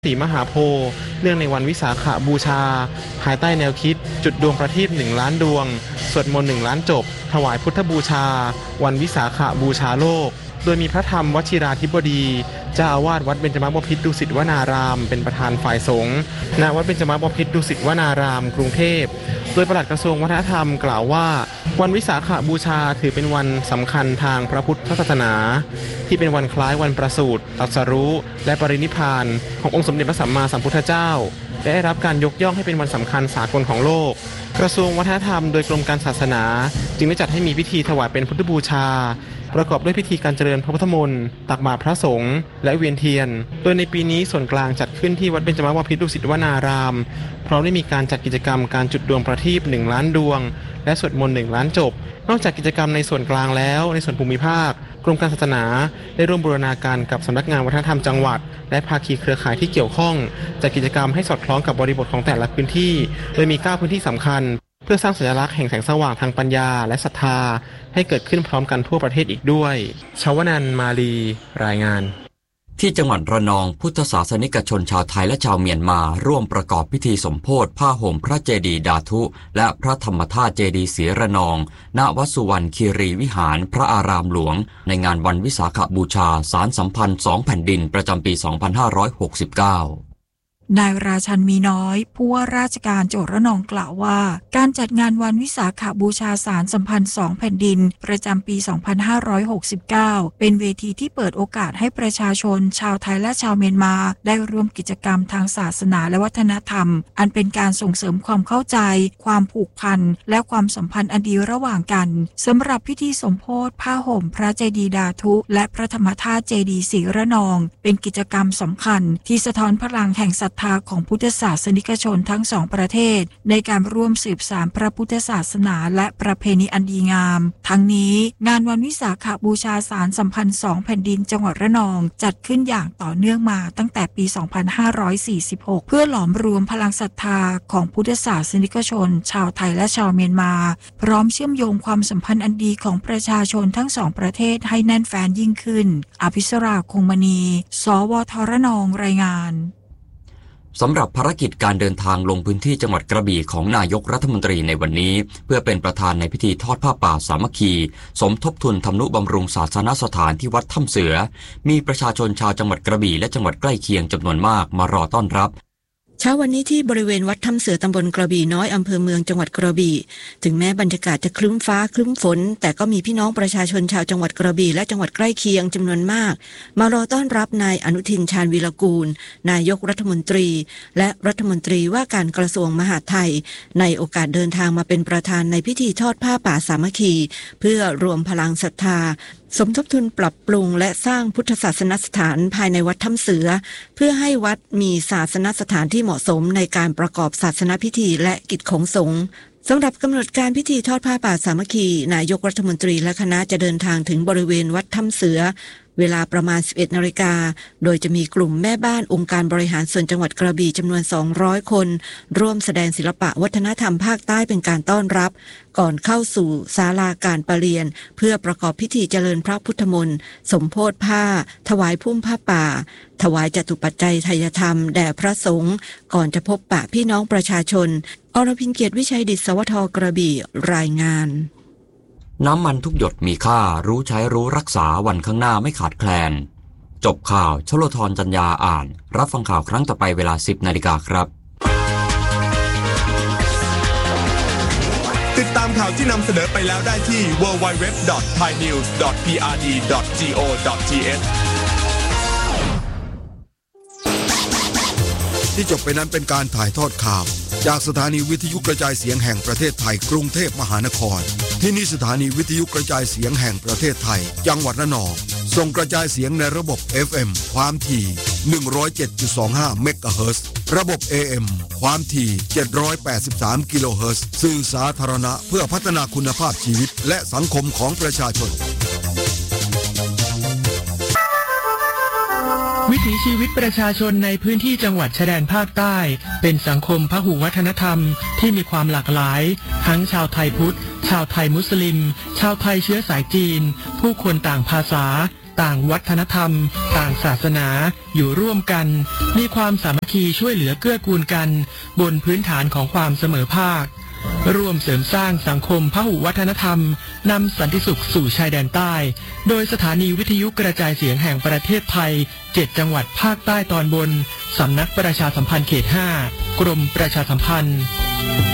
ศรีมหาโพธิ์เนื่องในวันวิสาขบูชาภายใต้แนวคิดจุดดวงประทีป1 ล้านดวงสวดมนต์1 ล้านจบถวายพุทธบูชาวันวิสาขบูชาโลกโดยมีพระธรรมวชิราธิบดีเจ้าอาวาสวัดเบญจมบพิตรดุสิตวนารามเป็นประธานฝ่ายสงฆ์ณวัดเบญจมบพิตรดุสิตวนารามกรุงเทพโดยปลัดกระทรวงวัฒนธรรมกล่าวว่าวันวิสาขบูชาถือเป็นวันสำคัญทางพระพุทธศาสนาที่เป็นวันคล้ายวันประสูติตรัสรู้และปรินิพพานขององค์สมเด็จพระสัมมาสัมพุทธเจ้าและได้รับการยกย่องให้เป็นวันสำคัญสากลของโลกกระทรวงวัฒนธรรมโดยกรมการศาสนาจึงได้จัดให้มีพิธีถวายเป็นพุทธบูชาประกอบด้วยพิธีการเจริญพระพุทธมนต์ตักบาตรพระสงฆ์และเวียนเทียนโดยในปีนี้ส่วนกลางจัดขึ้นที่วัดเบญจมบพิตรดุสิตวนารามพร้อมได้มีการจัดกิจกรรมการจุดดวงประทีป1 ล้านดวงและสวดมนต์1 ล้านจบนอกจากกิจกรรมในส่วนกลางแล้วในส่วนภูมิภาคกรมการศาสนาได้ร่วมบูรณาการกับสำนักงานวัฒนธรรมจังหวัดและภาคีเครือข่ายที่เกี่ยวข้องจัดกิจกรรมให้สอดคล้องกับบริบทของแต่ละพื้นที่โดยมี9พื้นที่สำคัญเพื่อสร้างสัญลักษณ์แห่งแสงสว่างทางปัญญาและศรัทธาให้เกิดขึ้นพร้อมกันทั่วประเทศอีกด้วยชวนันท์มาลีรายงานที่จังหวัดระนองพุทธศาสนิกชนชาวไทยและชาวเมียนมาร่วมประกอบพิธีสมโภชผ้าห่มพระเจดีย์ดาทุและพระธรรมธาตุเจดีย์ศรีระนองณวัดสุวรรณคีรีวิหารพระอารามหลวงในงานวันวิสาขบูชาสารสัมพันธ์2 แผ่นดินประจำปี 2569 นายราชันมีน้อยผู้ว่าราชการจังหวัดระนองกล่าวว่าการจัดงานวันวิสาขบูชาสารสัมพันธ์2 แผ่นดินประจำปี 2569เป็นเวทีที่เปิดโอกาสให้ประชาชนชาวไทยและชาวเมียนมาได้ร่วมกิจกรรมทางศาสนาและวัฒนธรรมอันเป็นการส่งเสริมความเข้าใจความผูกพันและความสัมพันธ์อันดีระหว่างกันสำหรับพิธีสมโภชผ้าห่มพระเจดีย์ดาทุและพระธรรมธาตุเจดีย์ศรีระนองเป็นกิจกรรมสำคัญที่สะท้อนพลังแห่งศรัทธาของพุทธศาสนิกชนทั้ง2 ประเทศในการร่วมสืบสานพระพุทธศาสนาและประเพณีอันดีงามทั้งนี้งานวันวิสาขบูชาสารสัมพันธ์2 แผ่นดินจังหวัดระนองจัดขึ้นอย่างต่อเนื่องมาตั้งแต่ปี 2546 เพื่อหลอมรวมพลังศรัทธาของพุทธศาสนิกชนชาวไทยและชาวเมียนมาพร้อมเชื่อมโยงความสัมพันธ์อันดีของประชาชนทั้ง2 ประเทศให้แน่นแฟ้นยิ่งขึ้นอภิสราคงมณีสวทระนองรายงานสำหรับภารกิจการเดินทางลงพื้นที่จังหวัดกระบี่ของนายกรัฐมนตรีในวันนี้เพื่อเป็นประธานในพิธีทอดผ้าป่าสามัคคีสมทบทุนทำนุบำรุงศาสนสถานที่วัดถ้ำเสือมีประชาชนชาวจังหวัดกระบี่และจังหวัดใกล้เคียงจำนวนมากมารอต้อนรับเช้าวันนี้ที่บริเวณวัดถ้ำเสือตำบลกระบี่น้อยอำเภอเมืองจังหวัดกระบี่ถึงแม้บรรยากาศจะครึ้มฟ้าครึ้มฝนแต่ก็มีพี่น้องประชาชนชาวจังหวัดกระบี่และจังหวัดใกล้เคียงจำนวนมากมารอต้อนรับนายอนุทินชาญวีรกูลนายกรัฐมนตรีและรัฐมนตรีว่าการกระทรวงมหาดไทยในโอกาสเดินทางมาเป็นประธานในพิธีทอดผ้าป่าสามัคคีเพื่อรวมพลังศรัทธาสมทบทุนปรับปรุงและสร้างพุทธศาสนสถานภายในวัดถ้ำเสือเพื่อให้วัดมีศาสนสถานที่เหมาะสมในการประกอบศาสนพิธีและกิจของสงฆ์สำหรับกำหนดการพิธีทอดผ้าป่าสามัคคีนายกรัฐมนตรีและคณะจะเดินทางถึงบริเวณวัดถ้ำเสือเวลาประมาณ 11 นาฬิกาโดยจะมีกลุ่มแม่บ้านองค์การบริหารส่วนจังหวัดกระบี่จำนวน200 คนร่วมแสดงศิลปะวัฒนธรรมภาคใต้เป็นการต้อนรับก่อนเข้าสู่ศาลาการประเรียนเพื่อประกอบพิธีเจริญพระพุทธมนต์สมโภชผ้าถวายพุ่มผ้าป่าถวายจตุปัจจัยไทยธรรมแด่พระสงฆ์ก่อนจะพบปะพี่น้องประชาชนอรพินเกียรติวิชัยดิษฐ์สวทกระบี่รายงานน้ำมันทุกหยดมีค่ารู้ใช้รู้รักษาวันข้างหน้าไม่ขาดแคลนจบข่าวชโลธรจัญญาอ่านรับฟังข่าวครั้งต่อไปเวลา 10 นาฬิกาครับติดตามข่าวที่นำเสนอไปแล้วได้ที่ www.thainews.prd.go.th ที่จบไปนั้นเป็นการถ่ายทอดข่าวจากสถานีวิทยุกระจายเสียงแห่งประเทศไทยกรุงเทพมหานครที่นี่สถานีวิทยุกระจายเสียงแห่งประเทศไทยจังหวัดระนองส่งกระจายเสียงในระบบ FM ความถี่ 107.25 เมกะเฮิรตซ์ระบบ AM ความถี่ 783 กิโลเฮิรตซ์สื่อสาธารณะเพื่อพัฒนาคุณภาพชีวิตและสังคมของประชาชนวิถีชีวิตประชาชนในพื้นที่จังหวัดชายแดนภาคใต้เป็นสังคมพหุวัฒนธรรมที่มีความหลากหลายทั้งชาวไทยพุทธชาวไทยมุสลิมชาวไทยเชื้อสายจีนผู้คนต่างภาษาต่างวัฒนธรรมต่างศาสนาอยู่ร่วมกันมีความสามัคคีช่วยเหลือเกื้อกูลกันบนพื้นฐานของความเสมอภาคร่วมเสริมสร้างสังคมพหุวัฒนธรรมนำสันติสุขสู่ชายแดนใต้โดยสถานีวิทยุกระจายเสียงแห่งประเทศไทย7จังหวัดภาคใต้ตอนบนสำนักประชาสัมพันธ์เขต5กรมประชาสัมพันธ์